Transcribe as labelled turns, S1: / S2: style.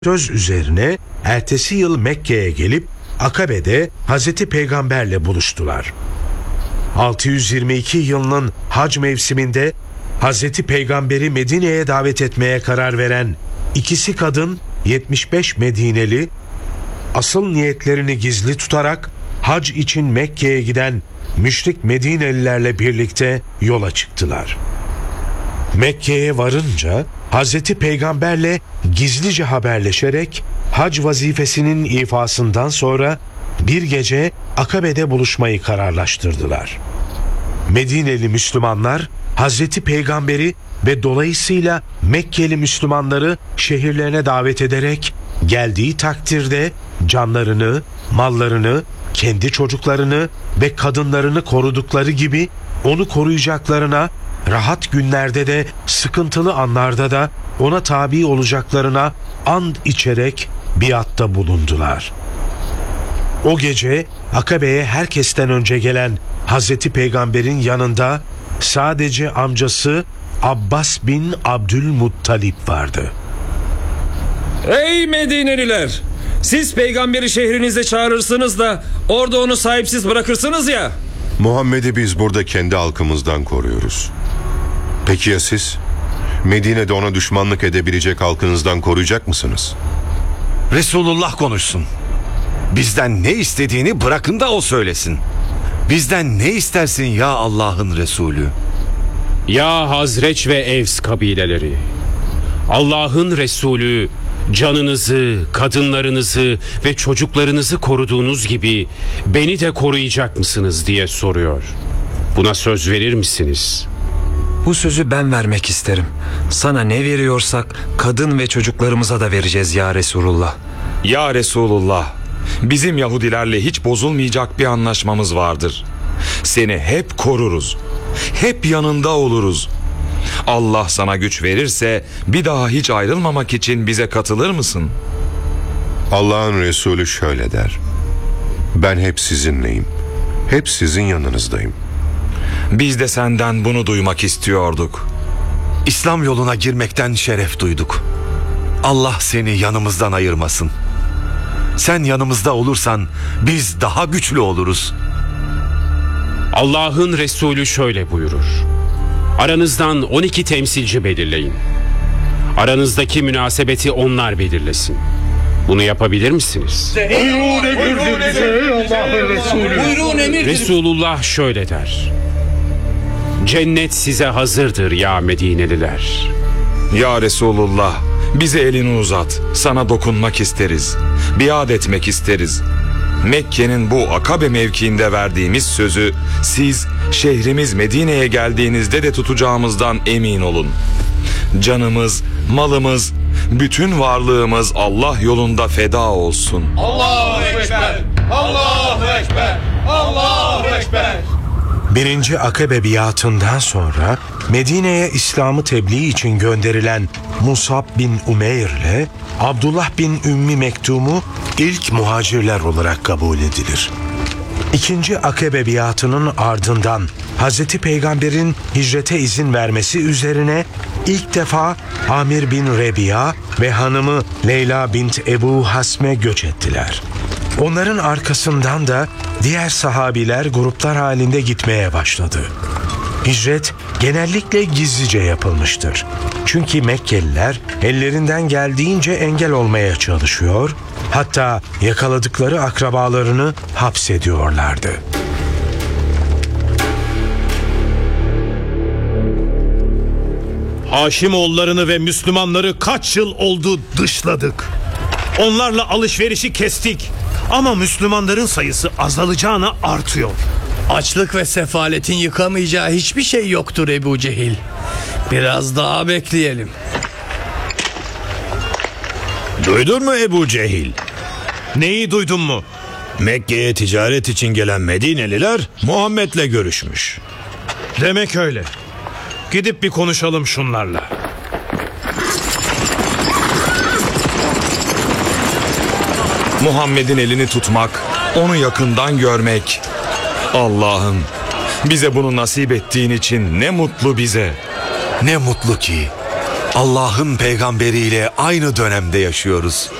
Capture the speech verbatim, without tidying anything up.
S1: Söz üzerine ertesi yıl Mekke'ye gelip Akabe'de Hazreti Peygamberle buluştular. altı yüz yirmi iki yılının hac mevsiminde Hazreti Peygamber'i Medine'ye davet etmeye karar veren ikisi kadın yetmiş beş Medineli, asıl niyetlerini gizli tutarak hac için Mekke'ye giden müşrik Medinelilerle birlikte yola çıktılar. Mekke'ye varınca Hazreti Peygamberle gizlice haberleşerek hac vazifesinin ifasından sonra bir gece Akabe'de buluşmayı kararlaştırdılar. Medineli Müslümanlar Hazreti Peygamber'i ve dolayısıyla Mekkeli Müslümanları şehirlerine davet ederek geldiği takdirde canlarını, mallarını, kendi çocuklarını ve kadınlarını korudukları gibi onu koruyacaklarına, rahat günlerde de sıkıntılı anlarda da ona tabi olacaklarına and içerek biatta bulundular. O gece Akabe'ye herkesten önce gelen Hazreti Peygamber'in yanında sadece amcası Abbas bin Abdülmuttalip vardı.
S2: Ey Medineliler! Siz peygamberi şehrinize çağırırsınız da orada onu sahipsiz bırakırsınız ya.
S3: Muhammed'i biz burada kendi halkımızdan koruyoruz. Peki ya siz? Medine'de ona düşmanlık edebilecek halkınızdan koruyacak mısınız?
S4: Resulullah konuşsun. Bizden ne istediğini bırakın da o söylesin. Bizden ne istersin ya Allah'ın Resulü?
S5: Ya Hazreç ve Evs kabileleri, Allah'ın Resulü canınızı, kadınlarınızı ve çocuklarınızı koruduğunuz gibi beni de koruyacak mısınız diye soruyor. Buna söz verir misiniz?
S6: Bu sözü ben vermek isterim. Sana ne veriyorsak kadın ve çocuklarımıza da vereceğiz ya Resulullah.
S7: Ya Resulullah, bizim Yahudilerle hiç bozulmayacak bir anlaşmamız vardır. Seni hep koruruz. Hep yanında oluruz. Allah sana güç verirse bir daha hiç ayrılmamak için bize katılır mısın?
S3: Allah'ın Resulü şöyle der: ben hep sizinleyim. Hep sizin yanınızdayım.
S7: Biz de senden bunu duymak istiyorduk.
S4: İslam yoluna girmekten şeref duyduk. Allah seni yanımızdan ayırmasın. Sen yanımızda olursan biz daha güçlü oluruz.
S5: Allah'ın Resulü şöyle buyurur: aranızdan on iki temsilci belirleyin. Aranızdaki münasebeti onlar belirlesin. Bunu yapabilir misiniz?
S8: Buyurun emirdir bize Allah'ın Resulü. Buyurun emirdir.
S5: Resulullah şöyle der: cennet size hazırdır ya Medineliler.
S7: Ya Resulullah, bize elini uzat. Sana dokunmak isteriz. Biat etmek isteriz. Mekke'nin bu Akabe mevkiinde verdiğimiz sözü siz şehrimiz Medine'ye geldiğinizde de tutacağımızdan emin olun. Canımız, malımız, bütün varlığımız Allah yolunda feda olsun.
S8: Allahu Ekber! Allahu Ekber! Allahu Ekber!
S1: Birinci Akabe biatından sonra Medine'ye İslam'ı tebliğ için gönderilen Musab bin Umeyr ile Abdullah bin Ümmi Mektum'u ilk muhacirler olarak kabul edilir. İkinci Akabe biatının ardından Hazreti Peygamber'in hicrete izin vermesi üzerine ilk defa Amir bin Rebiya ve hanımı Leyla bint Ebu Hasme göç ettiler. Onların arkasından da diğer sahabiler gruplar halinde gitmeye başladı. Hicret genellikle gizlice yapılmıştır. Çünkü Mekkeliler ellerinden geldiğince engel olmaya çalışıyor, hatta yakaladıkları akrabalarını hapsediyorlardı.
S9: Haşimoğullarını ve Müslümanları kaç yıl oldu dışladık. Onlarla alışverişi kestik. Ama Müslümanların sayısı azalacağına artıyor.
S10: Açlık ve sefaletin yıkamayacağı hiçbir şey yoktur Ebu Cehil. Biraz daha bekleyelim.
S9: Duydun mu Ebu Cehil? Neyi duydun mu? Mekke'ye ticaret için gelen Medineliler Muhammed'le görüşmüş. Demek öyle. Gidip bir konuşalım şunlarla.
S7: Muhammed'in elini tutmak, onu yakından görmek. Allah'ım, bize bunu nasip ettiğin için ne mutlu bize.
S4: Ne mutlu ki Allah'ın peygamberiyle aynı dönemde yaşıyoruz.